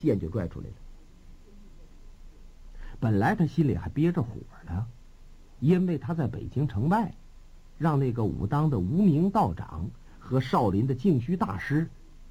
剑就拽出来了。本来他心里还憋着火呢，因为他在北京城外让那个武当的无名道长和少林的净虚大师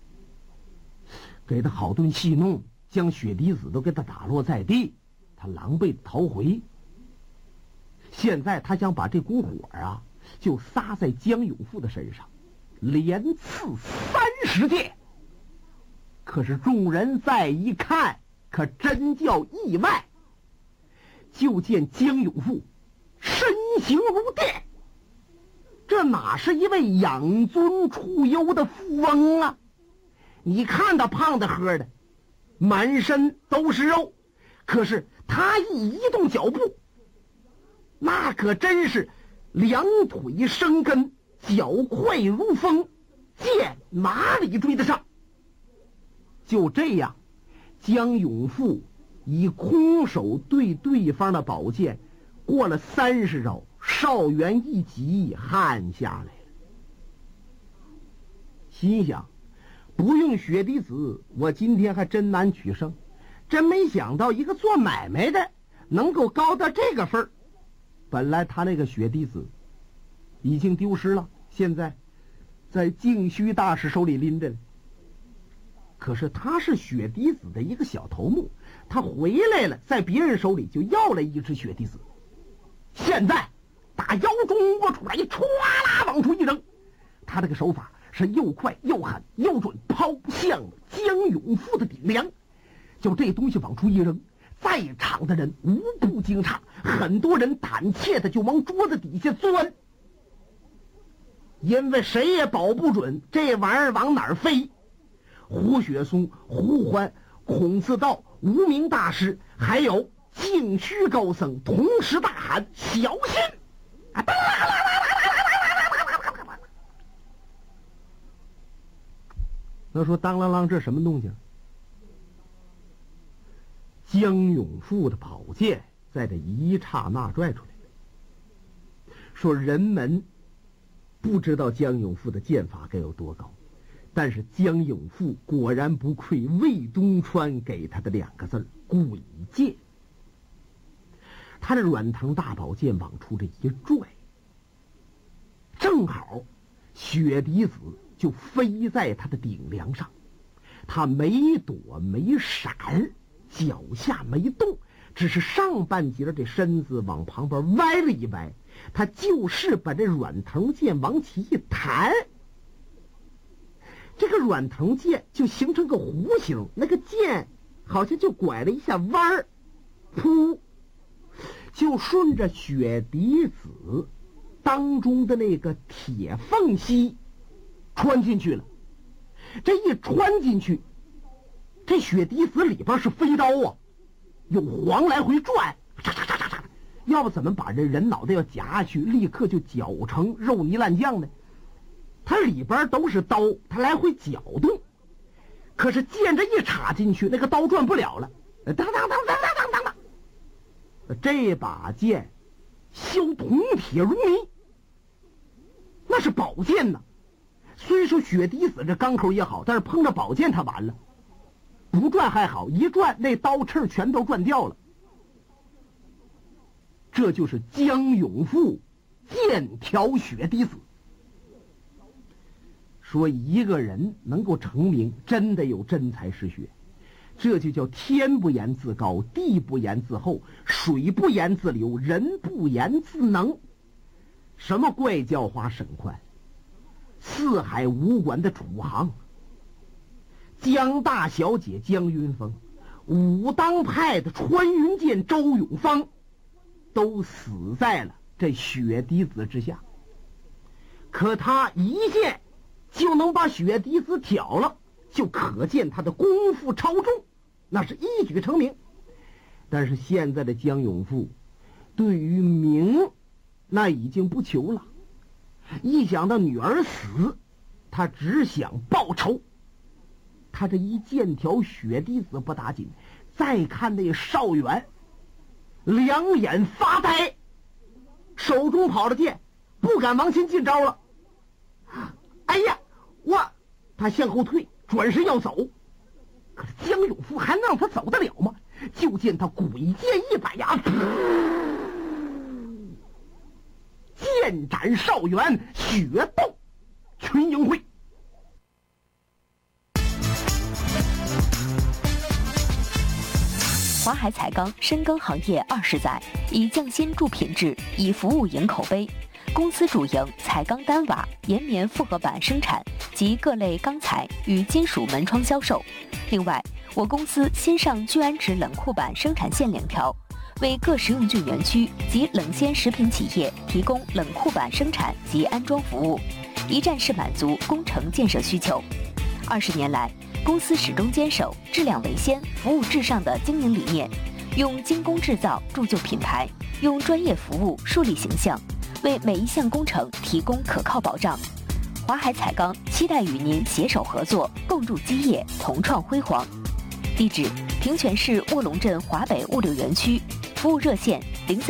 给他好顿戏弄，将雪滴子都给他打落在地，他狼狈逃回。现在他想把这股火啊就撒在江永富的身上，连刺30箭。可是众人再一看，可真叫意外，就见江永富身形如电，这哪是一位养尊处优的富翁啊？你看他胖的喝的，满身都是肉，可是他一移动脚步，那可真是两腿生根，脚快如风，箭哪里追得上？就这样，江永富以空手对对方的宝剑，过了30招，少元一急汗下来了。心想，不用雪滴子，我今天还真难取胜。真没想到一个做买卖的能够高到这个份儿。本来他那个雪滴子已经丢失了，现在在净虚大师手里拎着。可是他是雪滴子的一个小头目，他回来了，在别人手里就要了一只雪滴子，现在打腰中握出来，唰啦往出一扔。他这个手法是又快又狠又准，抛向江永富的顶梁。就这东西往出一扔，在场的人无不惊诧，很多人胆怯的就往桌子底下钻，因为谁也保不准这玩意儿往哪儿飞。胡雪松、胡欢、孔自道、无名大师还有净虚高僧同时大喊小心啊！那说当啷啷，这什么动静？江永富的宝剑在这一刹那拽出来了。说人们不知道江永富的剑法该有多高，但是江永富果然不愧魏东川给他的2个字鬼剑。他的软藤大宝剑往出这一拽，正好雪滴子就飞在他的顶梁上，他没躲没闪，脚下没动，只是上半截这身子往旁边歪了一歪，他就是把这软藤剑往起一弹，这个软藤剑就形成个弧形，那个剑好像就拐了一下弯儿，噗，就顺着雪滴子当中的那个铁缝隙穿进去了。这一穿进去，这雪滴子里边是飞刀啊，有黄来回转，嚓嚓嚓嚓嚓，要不怎么把这人脑袋要夹下去，立刻就绞成肉泥烂酱呢？它里边都是刀，它来回搅动，可是剑这一插进去，那个刀转不了了，当当当当当当当。这把剑削铜铁如泥，那是宝剑呢。虽说雪滴子这钢口也好，但是碰着宝剑它完了，不转还好，一转那刀翅全都转掉了。这就是江永富剑挑雪滴子。说一个人能够成名，真的有真才实学，这就叫天不言自高，地不言自厚，水不言自流，人不言自能。什么怪叫花沈宽，四海无管的楚行，江大小姐江云峰，武当派的穿云剑周永芳，都死在了这雪滴子之下。可他一剑就能把雪滴子挑了，就可见他的功夫超重，那是一举成名。但是现在的江永富对于名那已经不求了，一想到女儿死，他只想报仇。他这一剑挑雪滴子不打紧，再看那少元两眼发呆，手中跑着剑，不敢往前进招了。哎呀，他向后退，转身要走， 可是江永福还能让他走得了吗？就见他鬼剑一摆呀，剑斩少元，血斗群英会。 华海彩钢深耕行业20载，以匠心助品质，以服务赢口碑。公司主营彩钢单瓦、岩棉复合板生产及各类钢材与金属门窗销售。另外，我公司新上聚氨酯冷库板生产线2条，为各食用菌园区及冷鲜食品企业提供冷库板生产及安装服务，一站式满足工程建设需求。20年来，公司始终坚守质量为先、服务至上的经营理念，用精工制造铸就品牌，用专业服务树立形象，为每一项工程提供可靠保障。华海彩钢期待与您携手合作，共筑基业，同创辉煌。地址：平泉市卧龙镇华北物流园区，服务热线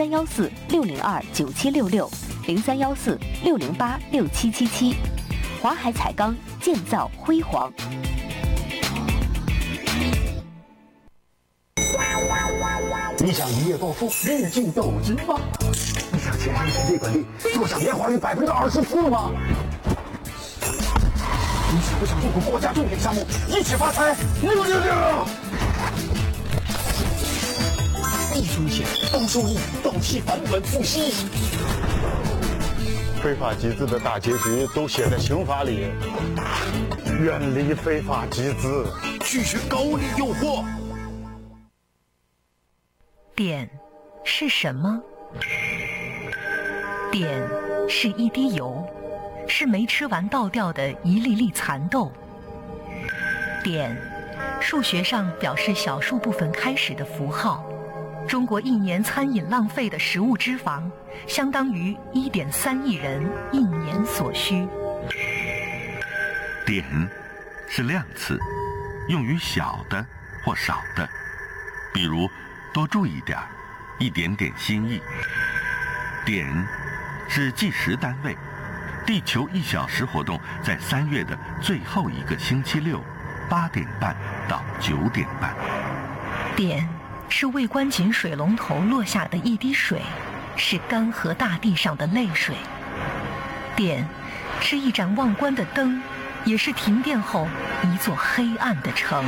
0314-602-9766，0314-608-6777。华海彩钢，建造辉煌。 你想一夜暴富，日进斗金吗？你想前程潜力滚利，坐享年化率24%吗？你想不想入股国家重点项目，一起发财？666！一风险，高收益，到期返本付息。 非法集资的大结局都写在刑法里，远离非法集资， 拒绝高利诱惑。 碘是什么？碘是一滴油，是没吃完倒掉的一粒粒蚕豆。碘，数学上表示小数部分开始的符号。中国1年餐饮浪费的食物脂肪，相当于1.3亿人1年所需。 碘是量词，用于小的或少的，比如多注意点，一点点心意。碘是计时单位，地球1小时活动在3月的最后一个星期六，8点半到9点半。 碘是未关紧水龙头落下的一滴水，是干涸大地上的泪水。碘是一盏忘关的灯，也是停电后一座黑暗的城。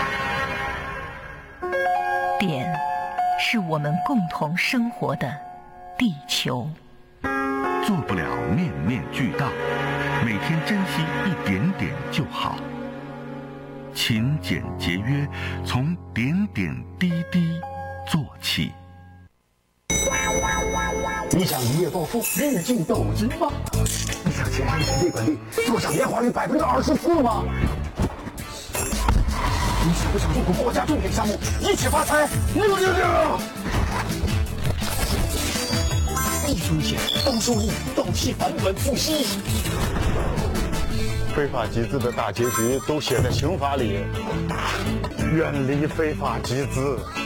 碘是我们共同生活的地球。 做不了面面俱到，每天珍惜一点点就好。勤俭节约，从点点滴滴做起。 你想一夜暴富，日进斗金吗？你想前程潜力滚利，坐享年化率24%吗？你想不想入股国家重点项目，一起发财？666！一风险，高收益，到期返本付息。 非法集资的大结局都写在刑法里，远离非法集资，